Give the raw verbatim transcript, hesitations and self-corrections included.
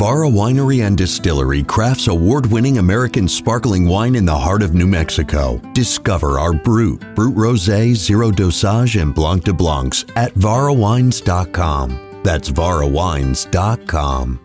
Vara Winery and Distillery crafts award-winning American sparkling wine in the heart of New Mexico. Discover our Brut, Brut Rosé, Zero Dosage, and Blanc de Blancs at vara wines dot com. That's vara wines dot com.